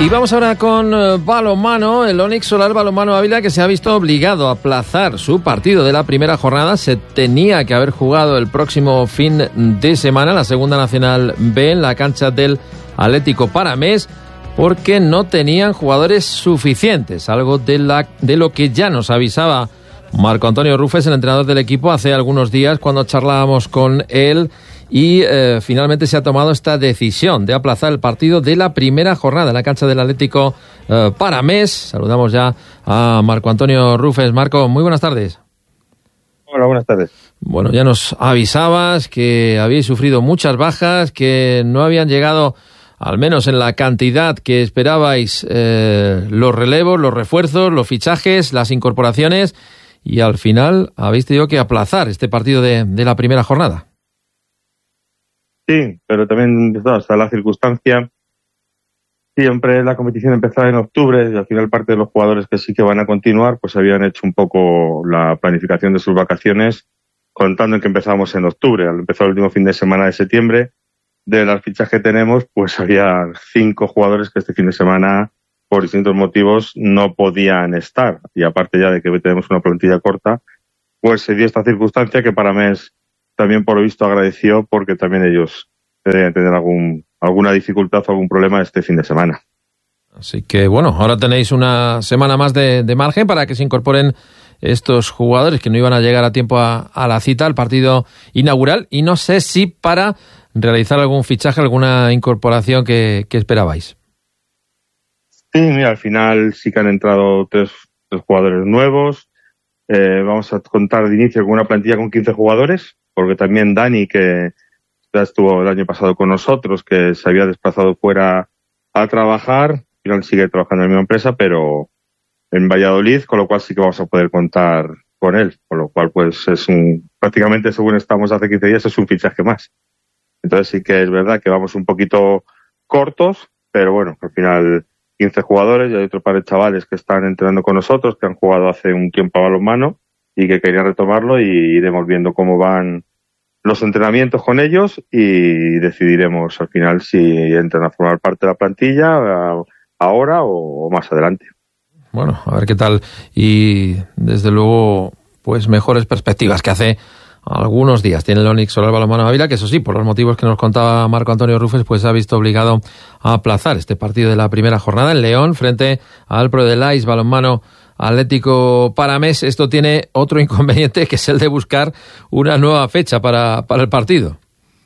Y vamos ahora con balonmano, el Onix Solar Balonmano Ávila, que se ha visto obligado a aplazar su partido de la primera jornada. Se tenía que haber jugado el próximo fin de semana, la segunda Nacional B, en la cancha del Atlético Paramés, porque no tenían jugadores suficientes, algo de lo que ya nos avisaba Marco Antonio Rufes, el entrenador del equipo, hace algunos días cuando charlábamos con él. Y finalmente se ha tomado esta decisión de aplazar el partido de la primera jornada en la cancha del Atlético Paramés. Saludamos ya a Marco Antonio Rufes. Marco, muy buenas tardes. Hola, buenas tardes. Bueno, ya nos avisabas que habíais sufrido muchas bajas, que no habían llegado, al menos en la cantidad que esperabais, los relevos, los refuerzos, los fichajes, las incorporaciones, y al final habéis tenido que aplazar este partido de la primera jornada. Sí, pero también hasta la circunstancia. Siempre la competición empezaba en octubre y al final parte de los jugadores que sí que van a continuar pues habían hecho un poco la planificación de sus vacaciones contando en que empezamos en octubre. Al empezar el último fin de semana de septiembre, de las fichas que tenemos, pues había 5 jugadores que este fin de semana por distintos motivos no podían estar. Y aparte ya de que tenemos una plantilla corta, pues se dio esta circunstancia que para mí también por lo visto agradeció, porque también ellos deben tener alguna dificultad o algún problema este fin de semana. Así que bueno, ahora tenéis una semana más de margen para que se incorporen estos jugadores que no iban a llegar a tiempo a la cita, al partido inaugural, y no sé si para realizar algún fichaje, alguna incorporación que esperabais. Sí, mira, al final sí que han entrado tres jugadores nuevos. Vamos a contar de inicio con una plantilla con 15 jugadores, porque también Dani, que ya estuvo el año pasado con nosotros, que se había desplazado fuera a trabajar, al final sigue trabajando en la misma empresa, pero en Valladolid, con lo cual sí que vamos a poder contar con él, con lo cual pues es prácticamente según estamos hace 15 días, es un fichaje más. Entonces sí que es verdad que vamos un poquito cortos, pero bueno, al final 15 jugadores y hay otro par de chavales que están entrenando con nosotros, que han jugado hace un tiempo a balonmano y que querían retomarlo, y iremos viendo cómo van los entrenamientos con ellos y decidiremos al final si entran a formar parte de la plantilla ahora o más adelante. Bueno, a ver qué tal, y desde luego pues mejores perspectivas que hace algunos días tiene el Onix Solar Balonmano Ávila, que eso sí, por los motivos que nos contaba Marco Antonio Rufes, pues se ha visto obligado a aplazar este partido de la primera jornada en León frente al Pro de Lais Balonmano Atlético Paramés. Esto tiene otro inconveniente, que es el de buscar una nueva fecha para el partido.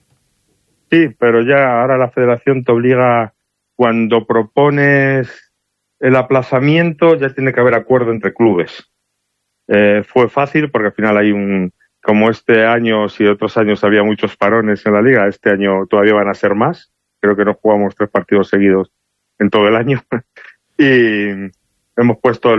Sí, pero ya ahora la federación te obliga, cuando propones el aplazamiento, ya tiene que haber acuerdo entre clubes. Fue fácil porque al final hay como este año, si otros años había muchos parones en la liga, este año todavía van a ser más. Creo que no jugamos 3 partidos seguidos en todo el año. Y hemos puesto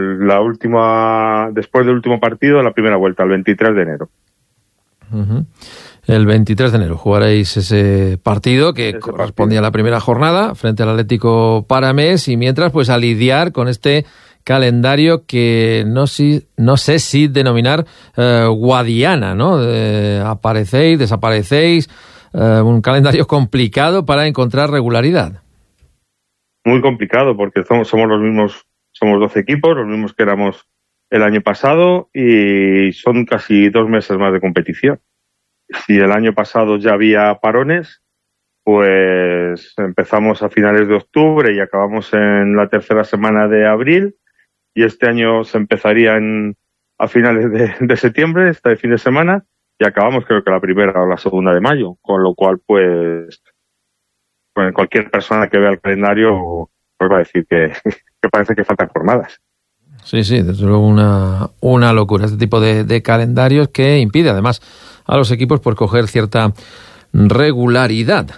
después del último partido, la primera vuelta, el 23 de enero. Uh-huh. El 23 de enero jugaréis ese partido que correspondía a la primera jornada frente al Atlético Paramés, y mientras pues a lidiar con este calendario que no sé si denominar guadiana, ¿no? Aparecéis, desaparecéis, un calendario complicado para encontrar regularidad. Muy complicado, porque somos los mismos, somos 12 equipos, los mismos que éramos el año pasado, y son casi 2 meses más de competición. Si el año pasado ya había parones, pues empezamos a finales de octubre y acabamos en la tercera semana de abril, y este año se empezaría a finales de septiembre, este fin de semana, y acabamos creo que la primera o la segunda de mayo, con lo cual pues cualquier persona que vea el calendario pues va a decir que parece que faltan jornadas. Sí, desde luego una locura este tipo de calendarios, que impide además a los equipos por coger cierta regularidad.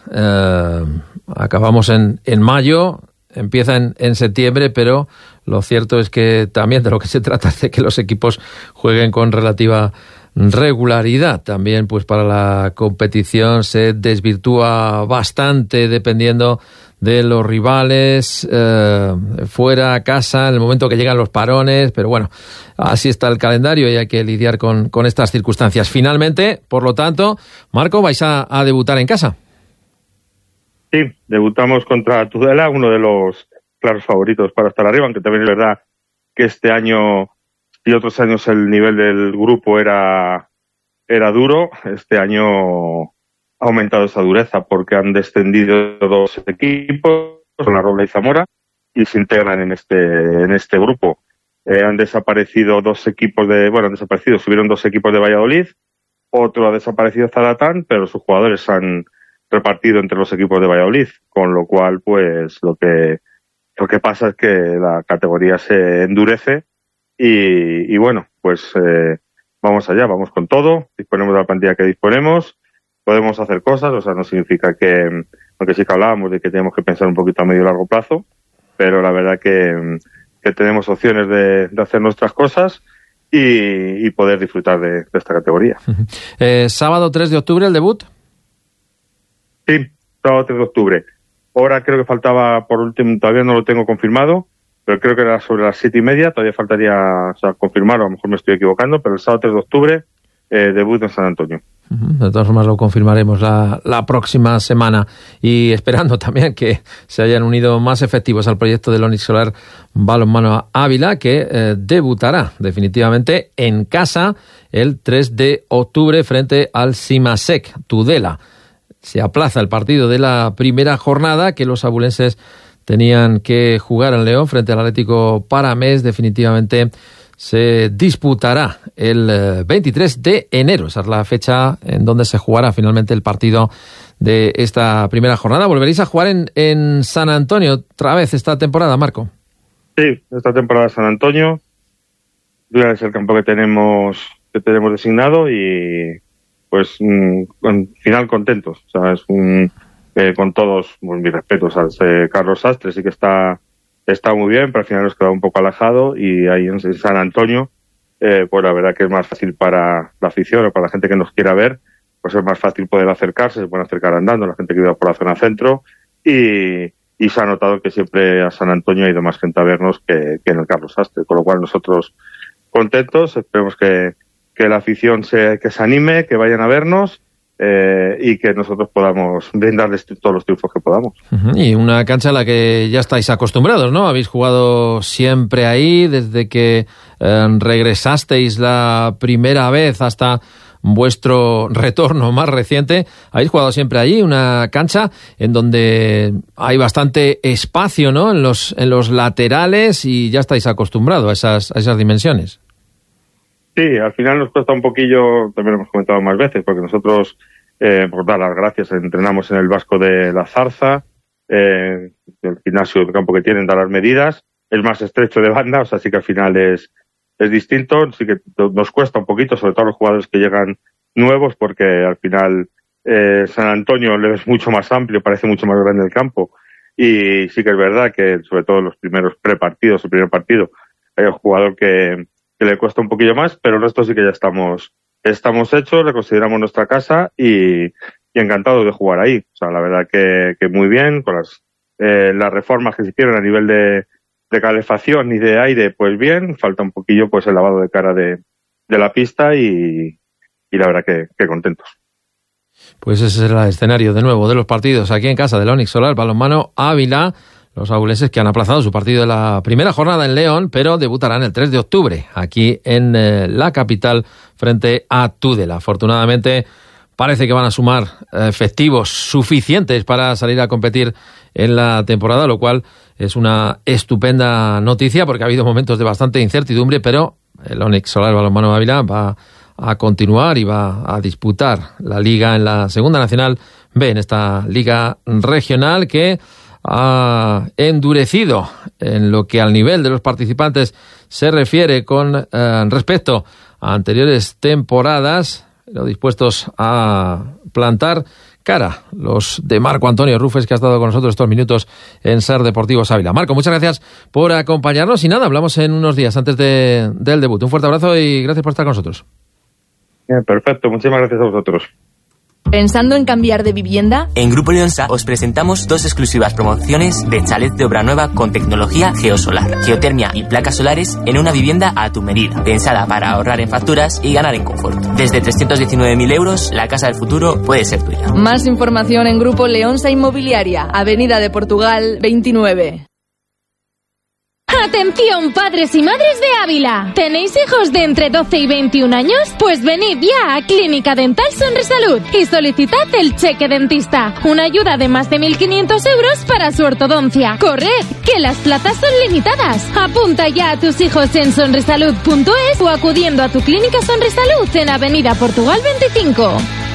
Acabamos en mayo, empieza en septiembre, pero lo cierto es que también de lo que se trata es de que los equipos jueguen con relativa regularidad. También pues para la competición se desvirtúa bastante dependiendo de los rivales, fuera, a casa, en el momento que llegan los parones, pero bueno, así está el calendario y hay que lidiar con estas circunstancias. Finalmente, por lo tanto, Marco, vais a debutar en casa. Sí, debutamos contra Tudela, uno de los claros favoritos para estar arriba, aunque también es verdad que este año y otros años el nivel del grupo era duro. Este año ha aumentado esa dureza porque han descendido 2 equipos, son la Robla y Zamora, y se integran en este grupo. Han desaparecido 2 equipos subieron 2 equipos de Valladolid, otro ha desaparecido Zaratán, pero sus jugadores se han repartido entre los equipos de Valladolid, con lo cual pues lo que pasa es que la categoría se endurece y bueno, pues vamos allá, vamos con todo, disponemos de la plantilla que disponemos, podemos hacer cosas, o sea, no significa que, aunque sí que hablábamos de que tenemos que pensar un poquito a medio y largo plazo, pero la verdad que tenemos opciones de hacer nuestras cosas y poder disfrutar de esta categoría. Sábado 3 de octubre, el debut. Sí, sábado 3 de octubre. Ahora creo que faltaba, por último, todavía no lo tengo confirmado, pero creo que era sobre las 7:30, todavía faltaría confirmarlo, a lo mejor me estoy equivocando, pero el sábado 3 de octubre, debut en San Antonio. De todas formas lo confirmaremos la próxima semana y esperando también que se hayan unido más efectivos al proyecto del Onix Solar Balonmano Ávila, que debutará definitivamente en casa el 3 de octubre frente al Simasec Tudela. Se aplaza el partido de la primera jornada que los abulenses tenían que jugar en León frente al Atlético Paramés. Definitivamente se disputará el 23 de enero. Esa es la fecha en donde se jugará finalmente el partido de esta primera jornada. ¿Volveréis a jugar en San Antonio otra vez esta temporada, Marco? Sí, esta temporada San Antonio. Es el campo que tenemos designado y pues con final contentos. O sea, es con todos mis respetos al Carlos Sastre, sí que está muy bien, pero al final nos queda un poco alejado y ahí en San Antonio, pues la verdad que es más fácil para la afición o para la gente que nos quiera ver, pues es más fácil poder acercarse, se pueden acercar andando, la gente que vive por la zona centro y se ha notado que siempre a San Antonio ha ido más gente a vernos que en el Carlos Sastre, con lo cual nosotros contentos, esperemos que la afición que se anime, que vayan a vernos y que nosotros podamos brindarles todos los triunfos que podamos. Y una cancha a la que ya estáis acostumbrados, ¿no? Habéis jugado siempre ahí desde que regresasteis la primera vez hasta vuestro retorno más reciente. Habéis jugado siempre allí, una cancha en donde hay bastante espacio, ¿no? En los laterales y ya estáis acostumbrados a esas dimensiones. Sí, al final nos cuesta un poquillo, también lo hemos comentado más veces, porque nosotros, por dar las gracias, entrenamos en el Vasco de la Zarza, el gimnasio de campo que tienen, da las medidas, es más estrecho de banda, o sea, sí que al final es distinto, sí que nos cuesta un poquito, sobre todo a los jugadores que llegan nuevos, porque al final San Antonio le es mucho más amplio, parece mucho más grande el campo, y sí que es verdad que sobre todo en los primeros prepartidos, el primer partido, hay un jugador que le cuesta un poquillo más, pero el resto sí que ya estamos hechos, le consideramos nuestra casa y encantados de jugar ahí. O sea, la verdad que muy bien, con las reformas que se hicieron a nivel de calefacción y de aire, pues bien, falta un poquillo pues el lavado de cara de la pista y la verdad que contentos. Pues ese es el escenario de nuevo de los partidos aquí en casa del Onix Solar Balonmano Ávila. Los abulenses que han aplazado su partido de la primera jornada en León, pero debutarán el 3 de octubre aquí en la capital frente a Tudela. Afortunadamente parece que van a sumar efectivos suficientes para salir a competir en la temporada, lo cual es una estupenda noticia porque ha habido momentos de bastante incertidumbre, pero el Onix Solar Balonmano Ávila va a continuar y va a disputar la liga en la Segunda Nacional B, en esta liga regional que ha endurecido en lo que al nivel de los participantes se refiere con respecto a anteriores temporadas, lo dispuestos a plantar cara los de Marco Antonio Rufes, que ha estado con nosotros estos minutos en SER Deportivos Ávila. Marco, muchas gracias por acompañarnos y nada, hablamos en unos días antes del debut. Un fuerte abrazo y gracias por estar con nosotros. Perfecto, muchísimas gracias a vosotros. ¿Pensando en cambiar de vivienda? En Grupo Leonsa os presentamos 2 exclusivas promociones de chalet de obra nueva con tecnología geosolar, geotermia y placas solares en una vivienda a tu medida, pensada para ahorrar en facturas y ganar en confort. Desde 319.000 euros, la casa del futuro puede ser tuya. Más información en Grupo Leonsa Inmobiliaria, Avenida de Portugal 29. Atención, padres y madres de Ávila. ¿Tenéis hijos de entre 12 y 21 años? Pues venid ya a Clínica Dental Sonrisalud y solicitad el cheque dentista. Una ayuda de más de 1.500 euros para su ortodoncia. ¡Corred, que las plazas son limitadas! Apunta ya a tus hijos en sonrisalud.es o acudiendo a tu Clínica Sonrisalud en Avenida Portugal 25.